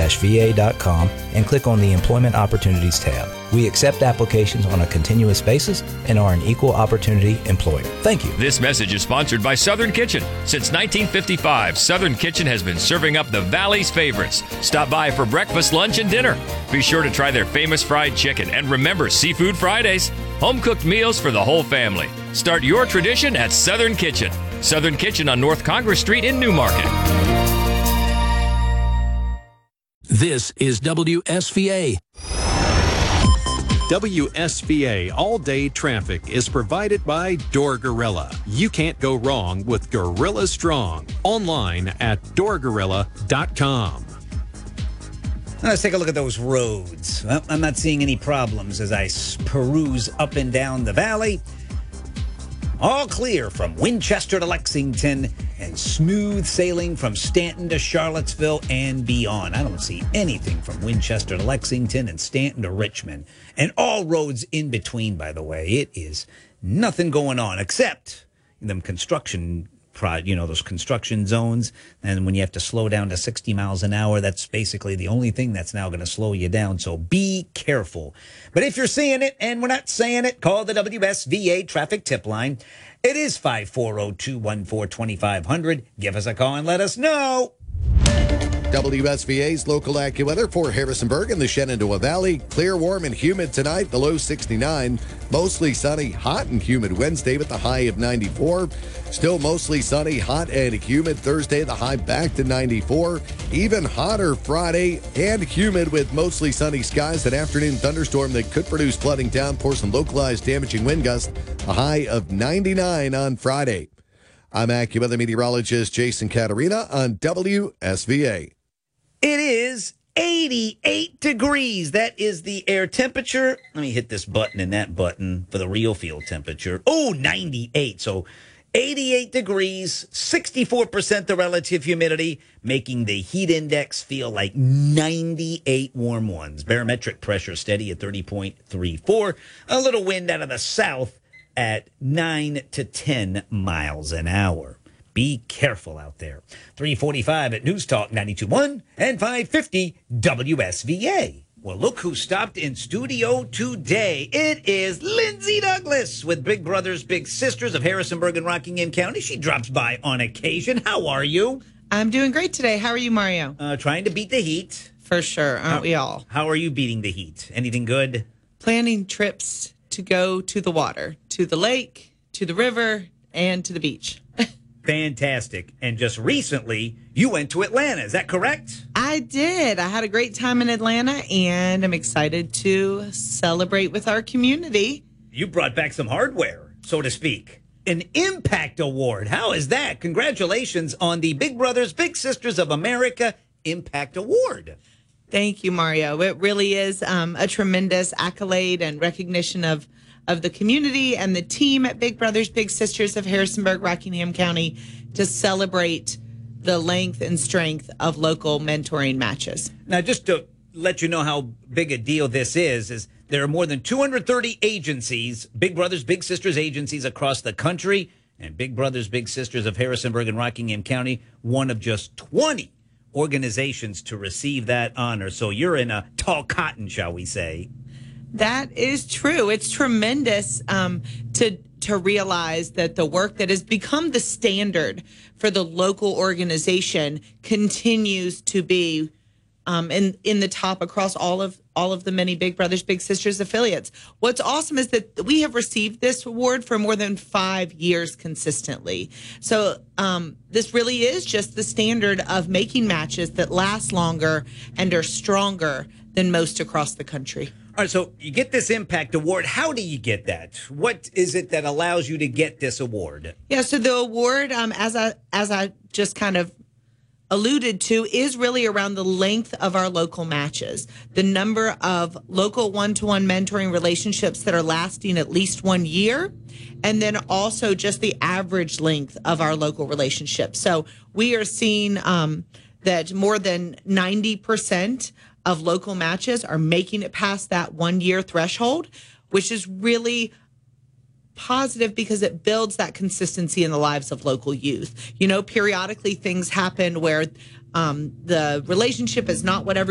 www.wsva.com and click on the Employment Opportunities tab. We accept applications on a continuous basis and are an equal opportunity employer. Thank you. This message is sponsored by Southern Kitchen. Since 1955, Southern Kitchen has been serving up the Valley's favorites. Stop by for breakfast, lunch, and dinner. Be sure to try their famous fried chicken, and remember Seafood Fridays. Home-cooked meals for the whole family. Start your tradition at Southern Kitchen. Southern Kitchen on North Congress Street in Newmarket. This is WSVA. WSVA all-day traffic is provided by Door Gorilla. You can't go wrong with Gorilla Strong. Online at doorgorilla.com. Let's take a look at those roads. Well, I'm not seeing any problems as I peruse up and down the valley. All clear from Winchester to Lexington and smooth sailing from Stanton to Charlottesville and beyond. I don't see anything from Winchester to Lexington and Stanton to Richmond. And all roads in between, by the way. It is nothing going on except them construction those construction zones. And when you have to slow down to 60 miles an hour, that's basically the only thing that's now going to slow you down. So be careful. But if you're seeing it and we're not saying it, call the WSVA traffic tip line. It is 540-214-2500. Give us a call and let us know. WSVA's local AccuWeather for Harrisonburg and the Shenandoah Valley. Clear, warm, and humid tonight, the low 69. Mostly sunny, hot and humid Wednesday with the high of 94. Still mostly sunny, hot and humid Thursday, the high back to 94. Even hotter Friday and humid with mostly sunny skies. An afternoon thunderstorm that could produce flooding, downpours, and localized damaging wind gusts. A high of 99 on Friday. I'm AccuWeather meteorologist Jason Caterina on WSVA. It is 88 degrees. That is the air temperature. Let me hit this button and that button for the real field temperature. Oh, 98. So 88 degrees, 64% the relative humidity, making the heat index feel like 98 warm ones. Barometric pressure steady at 30.34. A little wind out of the south at 9 to 10 miles an hour. Be careful out there. 345 at News Talk 92.1 and 550 WSVA. Well, look who stopped in studio today. It is Lindsay Douglas with Big Brothers Big Sisters of Harrisonburg and Rockingham County. She drops by on occasion. How are you? I'm doing great today. How are you, Mario? Trying to beat the heat. For sure, aren't we all? How are you beating the heat? Anything good? Planning trips to go to the water, to the lake, to the river, and to the beach. Fantastic. And just recently, you went to Atlanta. Is that correct? I did. I had a great time in Atlanta, and I'm excited to celebrate with our community. You brought back some hardware, so to speak. An Impact Award. How is that? Congratulations on the Big Brothers Big Sisters of America Impact Award. Thank you, Mario. It really is a tremendous accolade and recognition of the community and the team at Big Brothers Big Sisters of Harrisonburg, Rockingham County to celebrate the length and strength of local mentoring matches. Now, just to let you know how big a deal this is there are more than 230 agencies, Big Brothers Big Sisters agencies across the country, and Big Brothers Big Sisters of Harrisonburg and Rockingham County, one of just 20 organizations to receive that honor. So you're in a tall cotton, shall we say. That is true. It's tremendous to realize that the work that has become the standard for the local organization continues to be in the top across all of the many Big Brothers Big Sisters affiliates. What's awesome is that we have received this award for more than 5 years consistently. So this really is just the standard of making matches that last longer and are stronger than most across the country. All right, so you get this Impact Award. How do you get that? What is it that allows you to get this award? Yeah, so the award, as I just kind of alluded to, is really around the length of our local matches, the number of local one-to-one mentoring relationships that are lasting at least 1 year, and then also just the average length of our local relationships. So we are seeing that more than 90% of local matches are making it past that 1 year threshold, which is really positive because it builds that consistency in the lives of local youth. You know, periodically things happen where the relationship is not what everyone